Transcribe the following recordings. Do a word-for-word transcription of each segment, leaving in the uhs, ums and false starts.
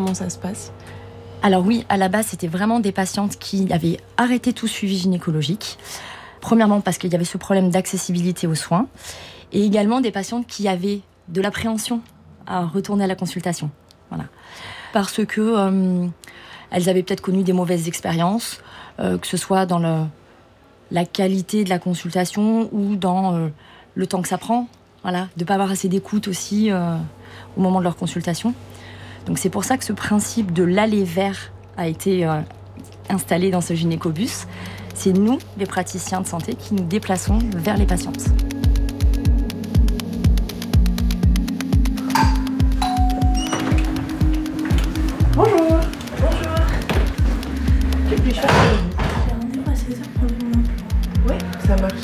comment ça se passe ? Alors oui, à la base, c'était vraiment des patientes qui avaient arrêté tout suivi gynécologique. Premièrement, parce qu'il y avait ce problème d'accessibilité aux soins. Et également des patientes qui avaient de l'appréhension à retourner à la consultation. Voilà. Parce que euh, elles avaient peut-être connu des mauvaises expériences, euh, que ce soit dans le, la qualité de la consultation ou dans euh, le temps que ça prend. Voilà, de ne pas avoir assez d'écoute aussi euh, au moment de leur consultation. Donc c'est pour ça que ce principe de l'aller vers a été euh, installé dans ce gynécobus. C'est nous, les praticiens de santé, qui nous déplaçons vers les patientes. Bonjour. Bonjour. Que puis-je faire pour vous ? J'ai rendez-vous à seize heures pour mon emploi. Oui, ça marche.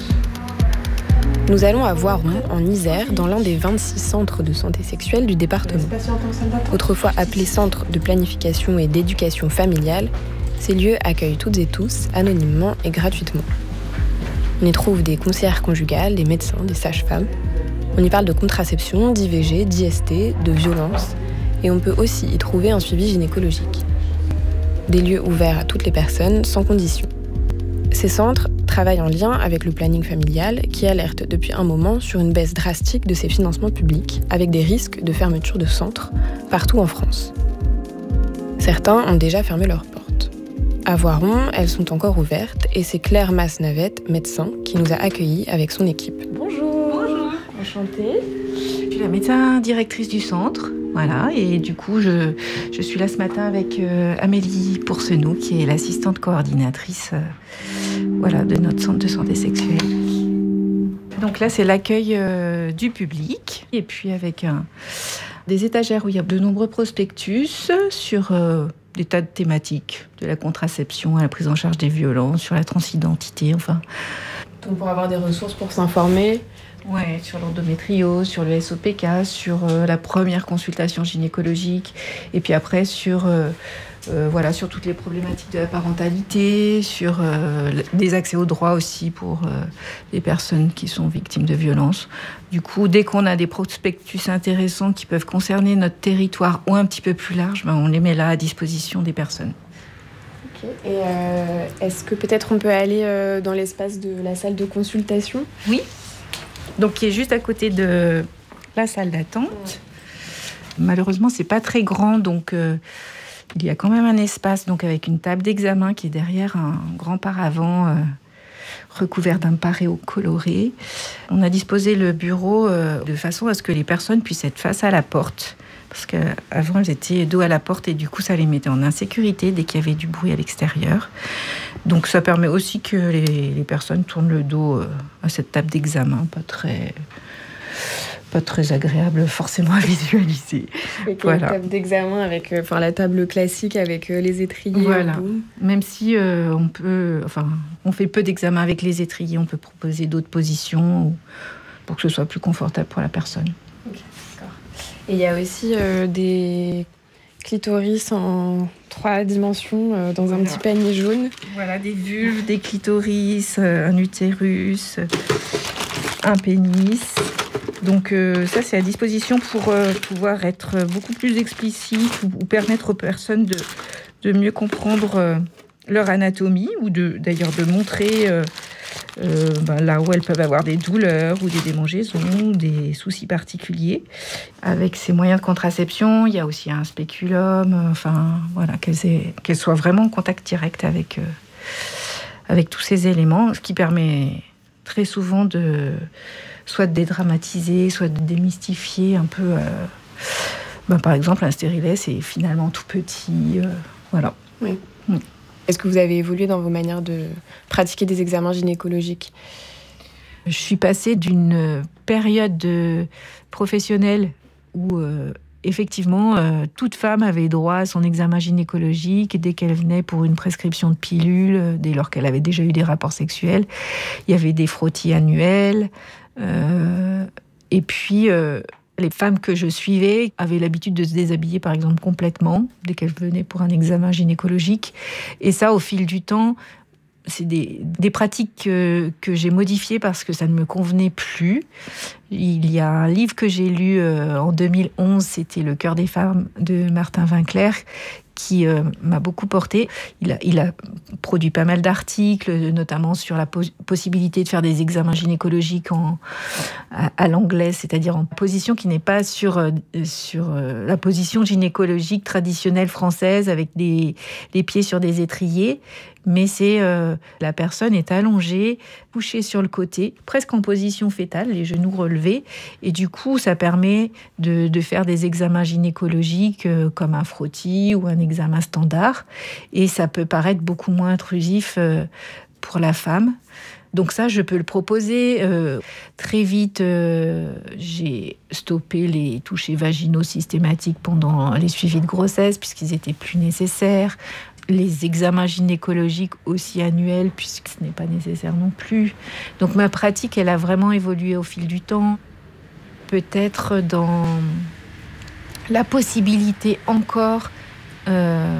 Nous allons à Voiron, en Isère, dans l'un des vingt-six centres de santé sexuelle du département. Autrefois appelés centres de planification et d'éducation familiale, ces lieux accueillent toutes et tous, anonymement et gratuitement. On y trouve des conseillères conjugales, des médecins, des sages-femmes. On y parle de contraception, d'I V G, d'I S T, de violence. Et on peut aussi y trouver un suivi gynécologique. Des lieux ouverts à toutes les personnes, sans condition. Ces centres travaillent en lien avec le planning familial qui alerte depuis un moment sur une baisse drastique de ses financements publics, avec des risques de fermeture de centres partout en France. Certains ont déjà fermé leurs portes. À Voiron, elles sont encore ouvertes et c'est Claire Masse-Navette, médecin, qui nous a accueillis avec son équipe. Bonjour. Bonjour. Enchantée. Je suis la médecin directrice du centre. Voilà, et du coup, je, je suis là ce matin avec euh, Amélie Pourcenou, qui est l'assistante coordinatrice euh, voilà, de notre centre de santé sexuelle. Donc là, c'est l'accueil euh, du public, et puis avec un, des étagères où il y a de nombreux prospectus sur euh, des tas de thématiques, de la contraception à la prise en charge des violences, sur la transidentité, enfin. Donc pour avoir des ressources pour s'informer. Ouais, sur l'endométriose, sur le S O P K, sur euh, la première consultation gynécologique, et puis après sur, euh, euh, voilà, sur toutes les problématiques de la parentalité, sur euh, des accès aux droits aussi pour euh, les personnes qui sont victimes de violences. Du coup, dès qu'on a des prospectus intéressants qui peuvent concerner notre territoire ou un petit peu plus large, ben, on les met là à disposition des personnes. Okay. Et euh, est-ce que peut-être on peut aller euh, dans l'espace de la salle de consultation ? Oui. Donc, qui est juste à côté de la salle d'attente. Ouais. Malheureusement, c'est pas très grand, donc euh, il y a quand même un espace, donc avec une table d'examen qui est derrière un grand paravent euh, recouvert d'un paréo coloré. On a disposé le bureau euh, de façon à ce que les personnes puissent être face à la porte, parce qu'avant, elles étaient dos à la porte et du coup, ça les mettait en insécurité dès qu'il y avait du bruit à l'extérieur. Donc ça permet aussi que les, les personnes tournent le dos euh, à cette table d'examen, pas très, pas très agréable forcément à visualiser. Avec voilà. Une table d'examen, avec euh, la table classique avec euh, les étriers. Voilà. Même si euh, on peut, enfin, on fait peu d'examens avec les étriers, on peut proposer d'autres positions ou, pour que ce soit plus confortable pour la personne. Okay, d'accord. Et il y a aussi euh, des clitoris en trois dimensions euh, dans voilà. Un petit panier jaune. Voilà, des vulves, des clitoris, euh, un utérus, un pénis. Donc euh, ça, c'est à disposition pour euh, pouvoir être beaucoup plus explicite ou, ou permettre aux personnes de, de mieux comprendre euh, leur anatomie ou de, d'ailleurs de montrer euh, euh, ben, là où elles peuvent avoir des douleurs ou des démangeaisons, des soucis particuliers. Avec ces moyens de contraception, il y a aussi un spéculum, euh, enfin voilà, qu'elles, aient, qu'elles soient vraiment en contact direct avec, euh, avec tous ces éléments, ce qui permet très souvent de soit de dédramatiser, soit de démystifier un peu. Euh, ben, par exemple, un stérilet, c'est finalement tout petit, euh, voilà. Oui. Mm. Est-ce que vous avez évolué dans vos manières de pratiquer des examens gynécologiques ? Je suis passée d'une période de professionnelle où, euh, effectivement, euh, toute femme avait droit à son examen gynécologique dès qu'elle venait pour une prescription de pilules, dès lors qu'elle avait déjà eu des rapports sexuels. Il y avait des frottis annuels. Euh, et puis... Euh, Les femmes que je suivais avaient l'habitude de se déshabiller, par exemple, complètement, dès qu'elles venaient pour un examen gynécologique. Et ça, au fil du temps, C'est des, des pratiques que, que j'ai modifiées parce que ça ne me convenait plus. Il y a un livre que j'ai lu euh, en deux mille onze, c'était Le cœur des femmes de Martin Winkler, qui euh, m'a beaucoup portée. Il a, il a produit pas mal d'articles, notamment sur la pos- possibilité de faire des examens gynécologiques en, à, à l'anglaise, c'est-à-dire en position qui n'est pas sur, euh, sur euh, la position gynécologique traditionnelle française, avec des, les pieds sur des étriers, mais c'est euh, la personne est allongée, couchée sur le côté, presque en position fétale, les genoux relevés, et du coup ça permet de, de faire des examens gynécologiques euh, comme un frottis ou un examen standard, et ça peut paraître beaucoup moins intrusif euh, pour la femme. Donc ça, je peux le proposer. Euh, très vite, euh, j'ai stoppé les touchés vaginaux systématiques pendant les suivis de grossesse, puisqu'ils étaient plus nécessaires. Les examens gynécologiques aussi annuels, puisque ce n'est pas nécessaire non plus. Donc ma pratique, elle a vraiment évolué au fil du temps. Peut-être dans la possibilité encore, euh,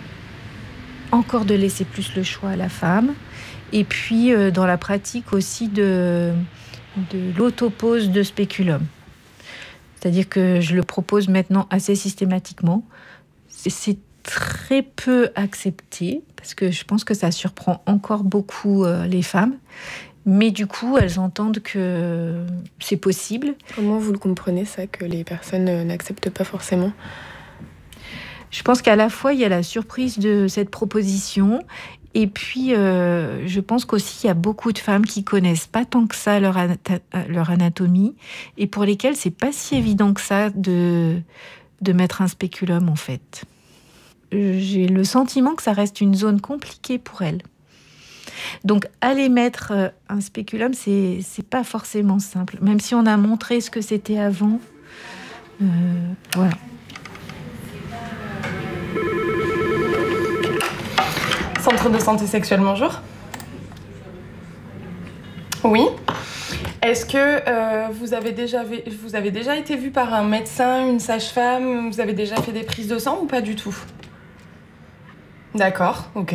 encore de laisser plus le choix à la femme. Et puis euh, dans la pratique aussi de, de l'autopose de spéculum. C'est-à-dire que je le propose maintenant assez systématiquement. C'est très peu accepté, parce que je pense que ça surprend encore beaucoup euh, les femmes. Mais du coup, elles entendent que c'est possible. Comment vous le comprenez, ça, que les personnes euh, n'acceptent pas forcément ? Je pense qu'à la fois, il y a la surprise de cette proposition, et puis euh, je pense qu'aussi, il y a beaucoup de femmes qui connaissent pas tant que ça leur, anat- leur anatomie, et pour lesquelles c'est pas si évident que ça de, de mettre un spéculum, en fait. J'ai le sentiment que ça reste une zone compliquée pour elles. Donc, aller mettre un spéculum, c'est, c'est pas forcément simple. Même si on a montré ce que c'était avant. Euh, voilà. Centre de santé sexuelle, bonjour. Oui. Est-ce que euh, vous, avez déjà, vous avez déjà été vu par un médecin, une sage-femme ? Vous avez déjà fait des prises de sang ou pas du tout ? D'accord, ok.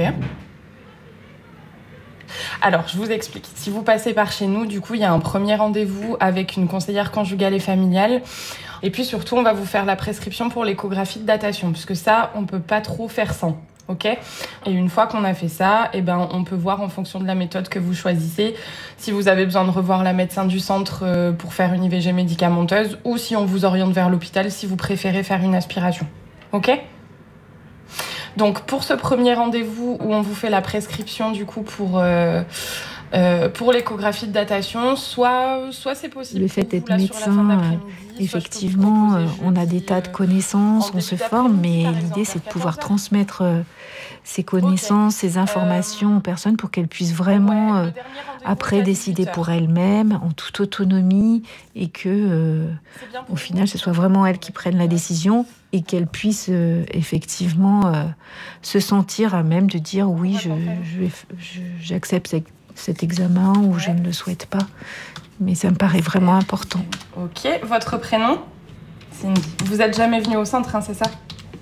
Alors, je vous explique. Si vous passez par chez nous, du coup, il y a un premier rendez-vous avec une conseillère conjugale et familiale. Et puis surtout, on va vous faire la prescription pour l'échographie de datation, parce que ça, on peut pas trop faire sans. Ok ? Et une fois qu'on a fait ça, eh ben, on peut voir en fonction de la méthode que vous choisissez si vous avez besoin de revoir la médecin du centre pour faire une I V G médicamenteuse, ou si on vous oriente vers l'hôpital si vous préférez faire une aspiration. Ok ? Donc pour ce premier rendez-vous où on vous fait la prescription du coup pour, euh, euh, pour l'échographie de datation, soit, soit c'est possible. Le fait d'être médecin, euh, effectivement, euh, on a des tas de connaissances, on se forme, mais l'idée c'est de pouvoir transmettre euh, ces connaissances, okay. ces informations aux personnes pour qu'elles puissent vraiment euh, après décider pour elles-mêmes, en toute autonomie, et que euh, au final ce soit vraiment elles qui prennent la décision, et qu'elles puissent euh, effectivement euh, se sentir à même de dire oui, je, je, je, j'accepte cet, cet examen ou je ne le souhaite pas. Mais ça me paraît vraiment important. Ok, votre prénom ? Cindy. Vous n'êtes jamais venue au centre, hein, c'est ça ?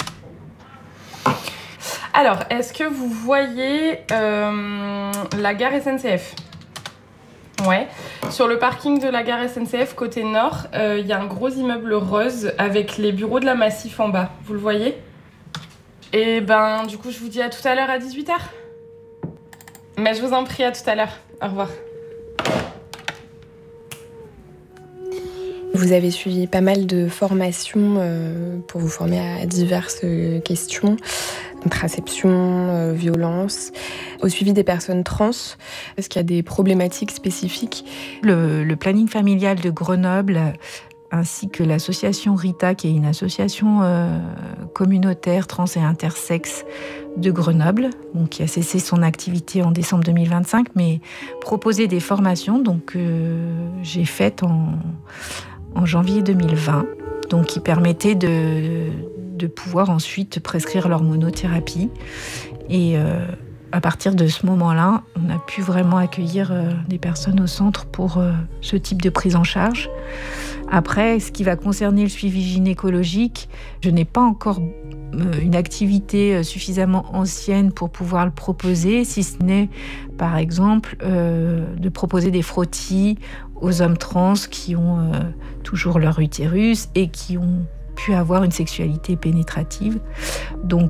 Alors, est-ce que vous voyez euh, la gare S N C F ? Ouais. Sur le parking de la gare S N C F, côté nord, il euh, y a un gros immeuble rose avec les bureaux de la Massif en bas. Vous le voyez ? Et ben, du coup, je vous dis à tout à l'heure à dix-huit heures. Mais je vous en prie, à tout à l'heure. Au revoir. Vous avez suivi pas mal de formations euh, pour vous former à diverses questions, contraception, euh, violence, au suivi des personnes trans. Est-ce qu'il y a des problématiques spécifiques ? Le, le planning familial de Grenoble, ainsi que l'association RITA, qui est une association euh, communautaire trans et intersexe de Grenoble, donc qui a cessé son activité en décembre deux mille vingt-cinq, mais proposait des formations, donc euh, j'ai faites en en janvier deux mille vingt, donc qui permettait de, de pouvoir ensuite prescrire l'hormonothérapie. Et euh, à partir de ce moment-là, on a pu vraiment accueillir euh, des personnes au centre pour euh, ce type de prise en charge. Après, ce qui va concerner le suivi gynécologique, je n'ai pas encore une activité suffisamment ancienne pour pouvoir le proposer, si ce n'est, par exemple, euh, de proposer des frottis aux hommes trans qui ont euh, toujours leur utérus et qui ont pu avoir une sexualité pénétrative. Donc